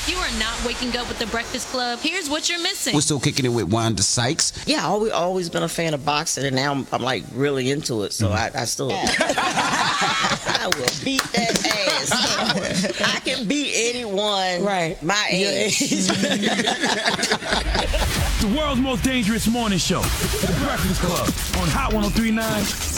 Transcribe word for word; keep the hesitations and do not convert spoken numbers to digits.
If you are not waking up with the Breakfast Club, here's what you're missing. We're still kicking it with Wanda Sykes. Yeah, I always, always been a fan of boxing, and now I'm, I'm like really into it. So I, I still, I will beat that ass. I can beat anyone, right? My age. The world's most dangerous morning show, The Breakfast Club, on Hot one oh three point nine.